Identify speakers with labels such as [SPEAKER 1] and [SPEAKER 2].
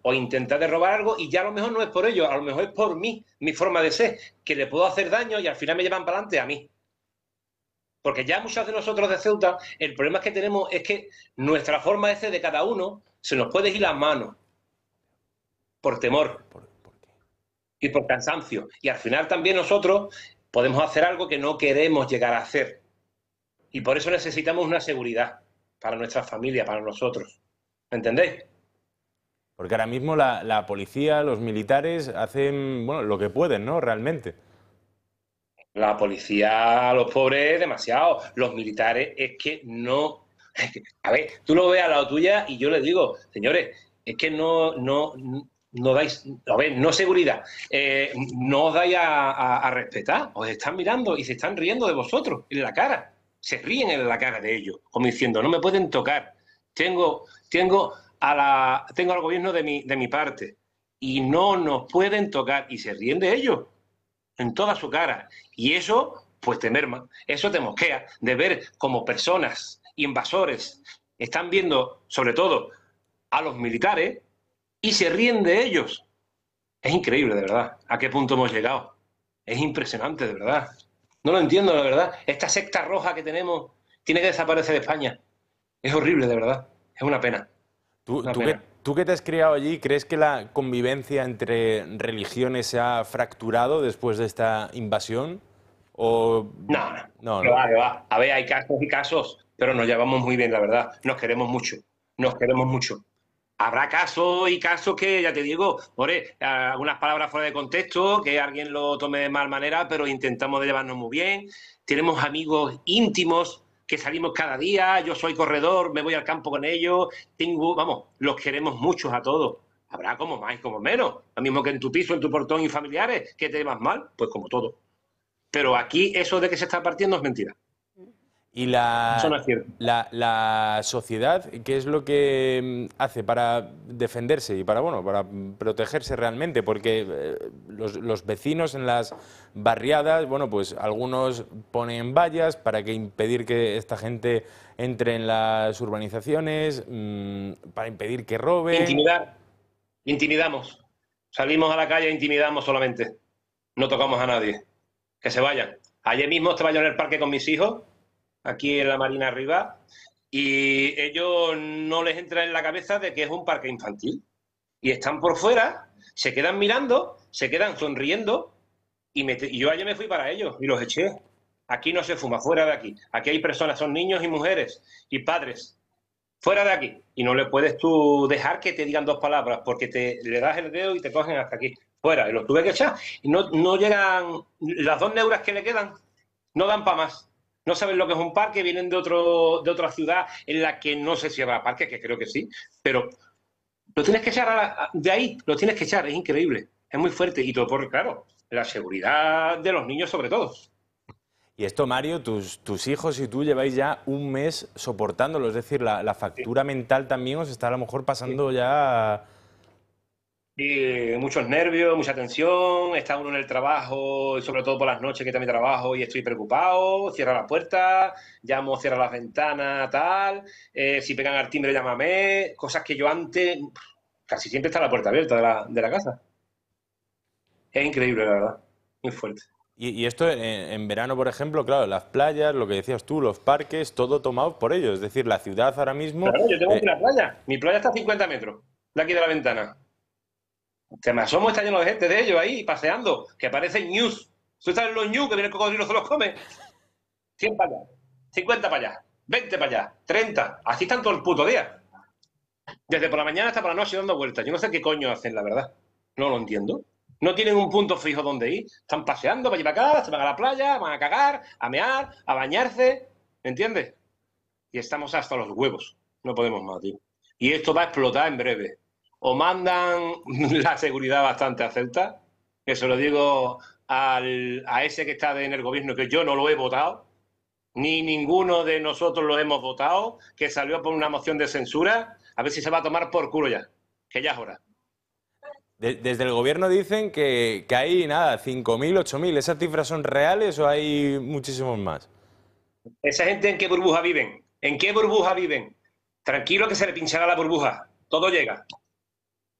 [SPEAKER 1] o intentar de robar algo y ya a lo mejor no es por ellos, a lo mejor es por mí, mi forma de ser, que le puedo hacer daño y al final me llevan para adelante a mí. Porque ya muchos de nosotros de Ceuta, el problema que tenemos es que nuestra forma de ser de cada uno se nos puede ir las manos por temor
[SPEAKER 2] ¿Por qué?
[SPEAKER 1] y por cansancio. Y al final también nosotros podemos hacer algo que no queremos llegar a hacer. Y por eso necesitamos una seguridad para nuestra familia, para nosotros. ¿Me entendéis?
[SPEAKER 2] Porque ahora mismo la policía, los militares hacen, bueno, lo que pueden, ¿no? Realmente.
[SPEAKER 1] La policía, los pobres, demasiado. Los militares es que no. A ver, tú lo ves al lado tuya y yo les digo, señores, es que no dais, a ver, no seguridad, no os dais a respetar, os están mirando y se están riendo de vosotros en la cara, se ríen en la cara de ellos, como diciendo, no me pueden tocar, tengo al gobierno de mi parte y no nos pueden tocar y se ríen de ellos en toda su cara. Y eso, pues te merma, eso te mosquea de ver como personas invasores están viendo, sobre todo, a los militares y se ríen de ellos. Es increíble, de verdad, a qué punto hemos llegado. Es impresionante, de verdad. No lo entiendo, la verdad. Esta secta roja que tenemos tiene que desaparecer de España. Es horrible, de verdad. Es una pena.
[SPEAKER 2] ¿Tú,
[SPEAKER 1] Una
[SPEAKER 2] tú que,
[SPEAKER 1] pena.
[SPEAKER 2] tú que te has criado allí, crees que la convivencia entre religiones se ha fracturado después de esta invasión? ¿O
[SPEAKER 1] No, no.
[SPEAKER 2] no,
[SPEAKER 1] Que
[SPEAKER 2] no?
[SPEAKER 1] va, que va. A ver, hay casos y casos, pero nos llevamos muy bien, la verdad. Nos queremos mucho. Nos queremos mucho. Habrá casos y casos que, ya te digo, more, algunas palabras fuera de contexto, que alguien lo tome de mal manera, pero intentamos de llevarnos muy bien. Tenemos amigos íntimos que salimos cada día, yo soy corredor, me voy al campo con ellos, vamos, los queremos muchos a todos. Habrá como más y como menos. Lo mismo que en tu piso, en tu portón y familiares, que te llevas mal, pues como todo. Pero aquí eso de que se está partiendo es mentira.
[SPEAKER 2] Y
[SPEAKER 1] Eso no es cierto.
[SPEAKER 2] la sociedad, ¿qué es lo que hace para defenderse y para, bueno, para protegerse realmente? Porque los vecinos en las barriadas, bueno, pues algunos ponen vallas para que impedir que esta gente entre en las urbanizaciones, para impedir que roben.
[SPEAKER 1] Intimidar, intimidamos. Salimos a la calle e intimidamos solamente. No tocamos a nadie. Que se vayan. Ayer mismo estaba yo en el parque con mis hijos, aquí en la Marina arriba, y ellos no les entra en la cabeza de que es un parque infantil. Y están por fuera, se quedan mirando, se quedan sonriendo, y yo ayer me fui para ellos y los eché. Aquí no se fuma, fuera de aquí. Aquí hay personas, son niños y mujeres y padres. Fuera de aquí. Y no le puedes tú dejar que te digan dos palabras, porque le das el dedo y te cogen hasta aquí. Fuera. Y los tuve que echar. Y no llegan, las 2 neuras que le quedan, no dan para más. No saben lo que es un parque, vienen de otra ciudad en la que no sé si habrá parque, que creo que sí, pero lo tienes que echar de ahí, lo tienes que echar, es increíble, es muy fuerte. Y todo por, claro, la seguridad de los niños sobre todo.
[SPEAKER 2] Y esto, Mario, tus hijos y tú lleváis ya un mes soportándolo, es decir, la
[SPEAKER 1] Sí,
[SPEAKER 2] factura mental también os está a lo mejor
[SPEAKER 1] sí.
[SPEAKER 2] pasando ya.
[SPEAKER 1] Y muchos nervios, mucha tensión, está uno en el trabajo, y sobre todo por las noches que también trabajo y estoy preocupado, cierra la puerta, llamo, cierra las ventanas, tal, si pegan al timbre llámame, cosas que yo antes, casi siempre está la puerta abierta de la casa. Es increíble, la verdad, muy fuerte.
[SPEAKER 2] Y esto en verano, por ejemplo, claro, las playas, lo que decías tú, los parques, todo tomado por ello. Es decir, la ciudad ahora mismo.
[SPEAKER 1] Claro, yo tengo aquí la playa, mi playa está a 50 metros de aquí de la ventana. Que me asomo, está lleno de gente de ellos ahí paseando, que parecen news. ¿Tú estás en los news que viene el cocodrilo se los come? 100 para allá, 50 para allá, 20 para allá, 30. Así están todo el puto día. Desde por la mañana hasta por la noche dando vueltas. Yo no sé qué coño hacen, la verdad. No lo entiendo. No tienen un punto fijo donde ir. Están paseando para allí para acá, se van a la playa, van a cagar, a mear, a bañarse. ¿Me entiendes? Y estamos hasta los huevos. No podemos más, tío. Y esto va a explotar en breve. O mandan la seguridad bastante a Celta, que se lo digo a ese que está en el gobierno, que yo no lo he votado, ni ninguno de nosotros lo hemos votado, que salió por una moción de censura, a ver si se va a tomar por culo ya, que ya es hora.
[SPEAKER 2] Desde el gobierno dicen que hay nada, 5.000, 8.000. ¿Esas cifras son reales o hay muchísimos más?
[SPEAKER 1] ¿Esa gente en qué burbuja viven? ¿En qué burbuja viven? Tranquilo que se le pinchará la burbuja. Todo llega.